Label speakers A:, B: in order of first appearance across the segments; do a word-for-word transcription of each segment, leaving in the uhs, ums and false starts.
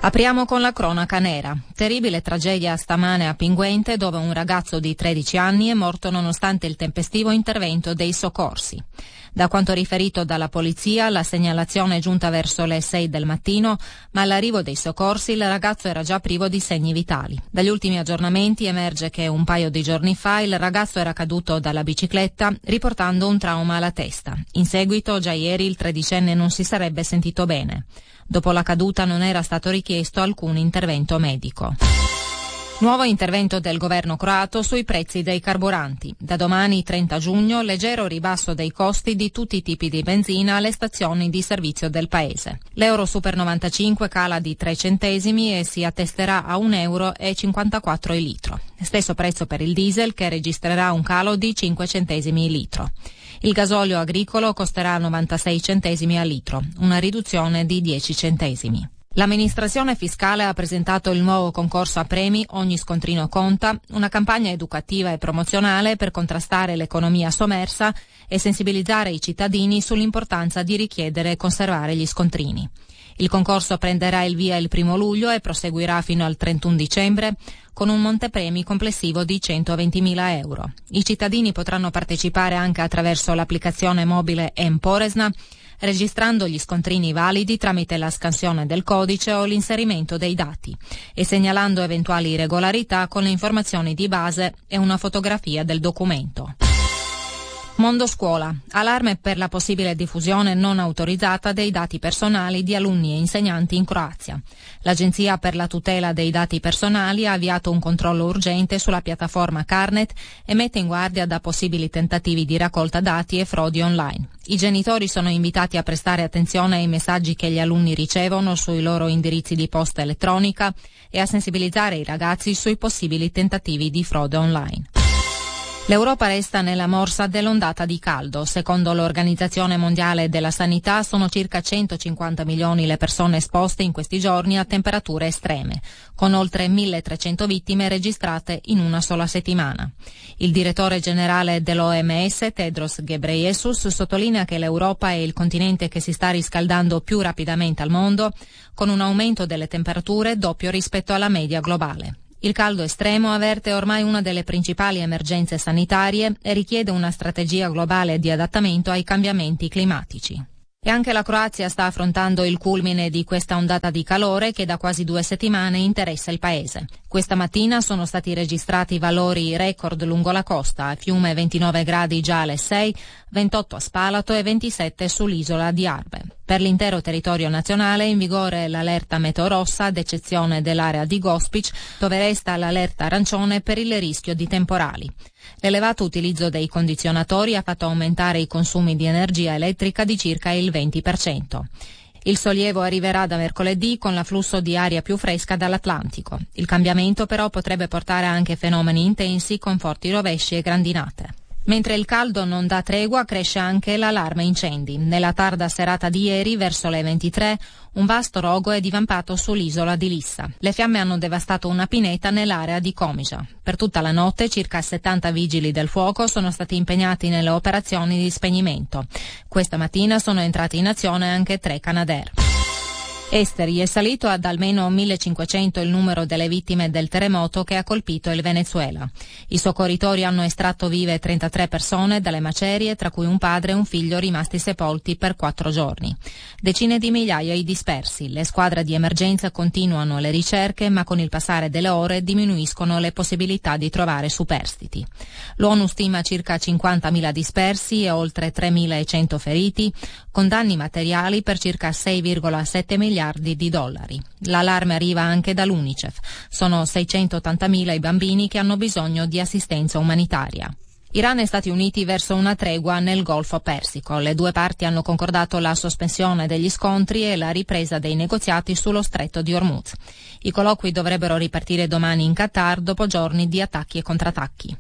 A: Apriamo con la cronaca nera. Terribile tragedia stamane a Pinguente, dove un ragazzo di tredici anni è morto nonostante il tempestivo intervento dei soccorsi. Da quanto riferito dalla polizia, la segnalazione è giunta verso le sei del mattino, ma all'arrivo dei soccorsi il ragazzo era già privo di segni vitali. Dagli ultimi aggiornamenti emerge che un paio di giorni fa il ragazzo era caduto dalla bicicletta, riportando un trauma alla testa. In seguito, già ieri, il tredicenne non si sarebbe sentito bene. Dopo la caduta non era stato richiesto alcun intervento medico. Nuovo intervento del governo croato sui prezzi dei carburanti. Da domani trenta giugno leggero ribasso dei costi di tutti i tipi di benzina alle stazioni di servizio del paese. L'euro super novantacinque cala di tre centesimi e si attesterà a un euro e cinquantaquattro il litro. Stesso prezzo per il diesel, che registrerà un calo di cinque centesimi il litro. Il gasolio agricolo costerà novantasei centesimi al litro, una riduzione di dieci centesimi. L'amministrazione fiscale ha presentato il nuovo concorso a premi Ogni scontrino conta, una campagna educativa e promozionale per contrastare l'economia sommersa e sensibilizzare i cittadini sull'importanza di richiedere e conservare gli scontrini. Il concorso prenderà il via il primo luglio e proseguirà fino al trentuno dicembre con un montepremi complessivo di centoventimila euro. I cittadini potranno partecipare anche attraverso l'applicazione mobile M-Poresna, registrando gli scontrini validi tramite la scansione del codice o l'inserimento dei dati e segnalando eventuali irregolarità con le informazioni di base e una fotografia del documento. Mondo scuola. Allarme per la possibile diffusione non autorizzata dei dati personali di alunni e insegnanti in Croazia. L'Agenzia per la tutela dei dati personali ha avviato un controllo urgente sulla piattaforma Carnet e mette in guardia da possibili tentativi di raccolta dati e frodi online. I genitori sono invitati a prestare attenzione ai messaggi che gli alunni ricevono sui loro indirizzi di posta elettronica e a sensibilizzare i ragazzi sui possibili tentativi di frode online. L'Europa resta nella morsa dell'ondata di caldo. Secondo l'Organizzazione Mondiale della Sanità sono circa centocinquanta milioni le persone esposte in questi giorni a temperature estreme, con oltre milletrecento vittime registrate in una sola settimana. Il direttore generale dell'O M S, Tedros Ghebreyesus, sottolinea che l'Europa è il continente che si sta riscaldando più rapidamente al mondo, con un aumento delle temperature doppio rispetto alla media globale. Il caldo estremo avverte ormai una delle principali emergenze sanitarie e richiede una strategia globale di adattamento ai cambiamenti climatici. E anche la Croazia sta affrontando il culmine di questa ondata di calore che da quasi due settimane interessa il paese. Questa mattina sono stati registrati valori record lungo la costa, a Fiume ventinove gradi già alle sei, ventotto a Spalato e ventisette sull'isola di Arbe. Per l'intero territorio nazionale è in vigore l'allerta meteo rossa, ad eccezione dell'area di Gospic, dove resta l'allerta arancione per il rischio di temporali. L'elevato utilizzo dei condizionatori ha fatto aumentare i consumi di energia elettrica di circa il venti per cento. Il sollievo arriverà da mercoledì con l'afflusso di aria più fresca dall'Atlantico. Il cambiamento però potrebbe portare anche fenomeni intensi con forti rovesci e grandinate. Mentre il caldo non dà tregua, cresce anche l'allarme incendi. Nella tarda serata di ieri, verso le ventitré, un vasto rogo è divampato sull'isola di Lissa. Le fiamme hanno devastato una pineta nell'area di Komija. Per tutta la notte circa settanta vigili del fuoco sono stati impegnati nelle operazioni di spegnimento. Questa mattina sono entrati in azione anche tre Canadair. Esteri, è salito ad almeno millecinquecento il numero delle vittime del terremoto che ha colpito il Venezuela. I soccorritori hanno estratto vive trentatré persone dalle macerie, tra cui un padre e un figlio rimasti sepolti per quattro giorni. Decine di migliaia i dispersi. Le squadre di emergenza continuano le ricerche, ma con il passare delle ore diminuiscono le possibilità di trovare superstiti. L'ONU stima circa cinquantamila dispersi e oltre tremilacento feriti, con danni materiali per circa sei virgola sette miliardi di dollari. L'allarme arriva anche dall'UNICEF. Sono seicentottantamila i bambini che hanno bisogno di assistenza umanitaria. Iran e Stati Uniti verso una tregua nel Golfo Persico. Le due parti hanno concordato la sospensione degli scontri e la ripresa dei negoziati sullo stretto di Hormuz. I colloqui dovrebbero ripartire domani in Qatar dopo giorni di attacchi e contrattacchi.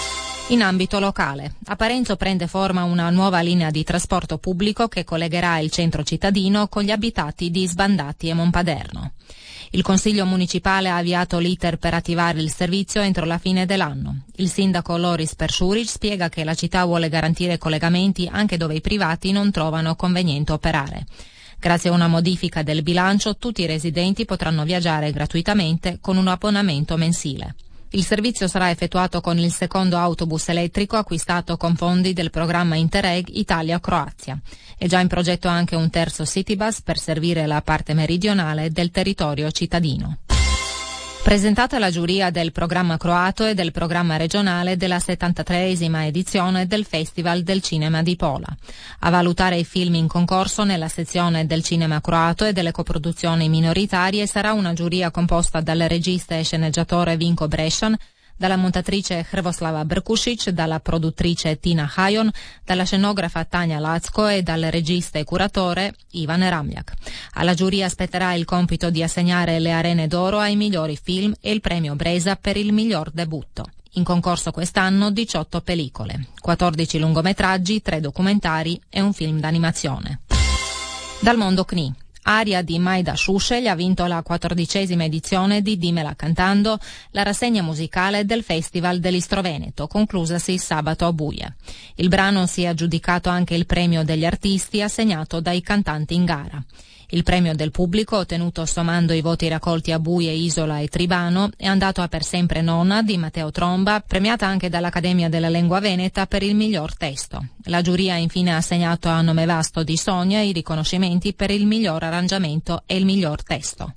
A: In ambito locale, a Parenzo prende forma una nuova linea di trasporto pubblico che collegherà il centro cittadino con gli abitati di Sbandati e Monpaderno. Il Consiglio Municipale ha avviato l'iter per attivare il servizio entro la fine dell'anno. Il sindaco Loris Peršurić spiega che la città vuole garantire collegamenti anche dove i privati non trovano conveniente operare. Grazie a una modifica del bilancio, tutti i residenti potranno viaggiare gratuitamente con un abbonamento mensile. Il servizio sarà effettuato con il secondo autobus elettrico acquistato con fondi del programma Interreg Italia-Croazia. È già in progetto anche un terzo Citybus per servire la parte meridionale del territorio cittadino. Presentata la giuria del programma croato e del programma regionale della settantatreesima edizione del Festival del Cinema di Pola. A valutare i film in concorso nella sezione del cinema croato e delle coproduzioni minoritarie sarà una giuria composta dal regista e sceneggiatore Vinko Brešan, dalla montatrice Hrvoslava Brkušić, dalla produttrice Tina Hajon, dalla scenografa Tanja Lacko e dal regista e curatore Ivan Ramljak. Alla giuria spetterà il compito di assegnare le Arene d'Oro ai migliori film e il premio Bresa per il miglior debutto. In concorso quest'anno diciotto pellicole, quattordici lungometraggi, tre documentari e un film d'animazione. Dal mondo C N I. Aria di Majda Šušelj ha vinto la quattordicesima edizione di Dimmela cantando, la rassegna musicale del Festival dell'Istro Veneto, conclusasi sabato a Buje. Il brano si è aggiudicato anche il premio degli artisti assegnato dai cantanti in gara. Il premio del pubblico, ottenuto sommando i voti raccolti a Buje, Isola e Tribano, è andato a Per sempre nonna di Matteo Tromba, premiata anche dall'Accademia della Lingua Veneta per il miglior testo. La giuria infine ha assegnato a Nome Vasto di Sonia i riconoscimenti per il miglior arrangiamento e il miglior testo.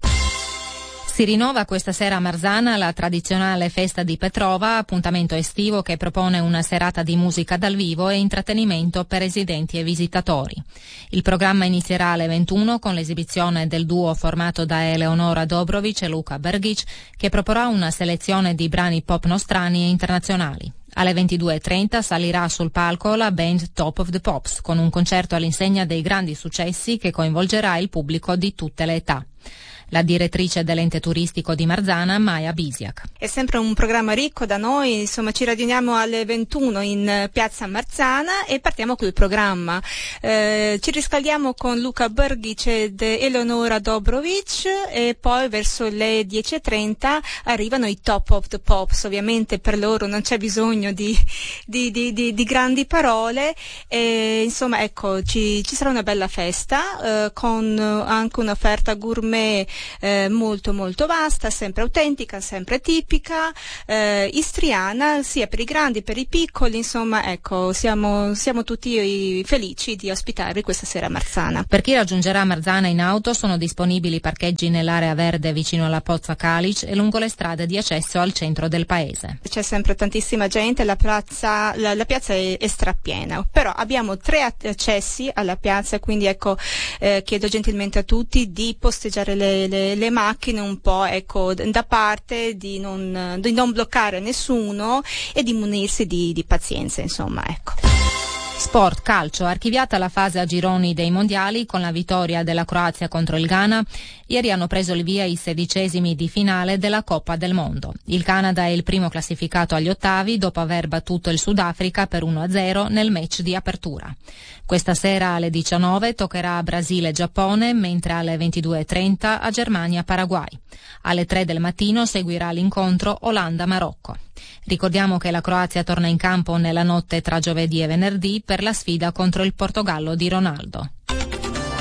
A: Si rinnova questa sera a Marzana la tradizionale festa di Petrova, appuntamento estivo che propone una serata di musica dal vivo e intrattenimento per residenti e visitatori. Il programma inizierà alle ventuno con l'esibizione del duo formato da Eleonora Dobrovic e Luca Bergic, che proporrà una selezione di brani pop nostrani e internazionali. Alle ventidue e trenta salirà sul palco la band Top of the Pops, con un concerto all'insegna dei grandi successi che coinvolgerà il pubblico di tutte le età. La direttrice dell'ente turistico di Marzana, Maja Bisiak.
B: È sempre un programma ricco da noi, insomma ci riuniamo alle ventuno in piazza Marzana e partiamo col programma. Eh, ci riscaldiamo con Luca Bergic ed Eleonora Dobrovic e poi verso le dieci e trenta arrivano i Top of the Pops. Ovviamente per loro non c'è bisogno di, di, di, di, di grandi parole e insomma ecco ci, ci sarà una bella festa eh, con anche un'offerta gourmet Eh, molto molto vasta, sempre autentica, sempre tipica, eh, istriana, sia per i grandi, per i piccoli, insomma ecco siamo, siamo tutti felici di ospitarvi questa sera a Marzana.
A: Per chi raggiungerà Marzana in auto sono disponibili parcheggi nell'area verde vicino alla Pozza Kalić e lungo le strade di accesso al centro del paese.
B: C'è sempre tantissima gente, la piazza, la, la piazza è, è strapiena, però abbiamo tre accessi alla piazza, quindi ecco eh, chiedo gentilmente a tutti di posteggiare le Le, le macchine un po' ecco da parte, di non, di non bloccare nessuno e di munirsi di, di pazienza, insomma ecco.
A: Sport, calcio, archiviata la fase a gironi dei mondiali con la vittoria della Croazia contro il Ghana. Ieri hanno preso il via i sedicesimi di finale della Coppa del Mondo. Il Canada è il primo classificato agli ottavi dopo aver battuto il Sudafrica per uno a zero nel match di apertura. Questa sera alle diciannove toccherà a Brasile-Giappone, mentre alle ventidue e trenta a Germania-Paraguay. Alle tre del mattino seguirà l'incontro Olanda-Marocco. Ricordiamo che la Croazia torna in campo nella notte tra giovedì e venerdì per la sfida contro il Portogallo di Ronaldo.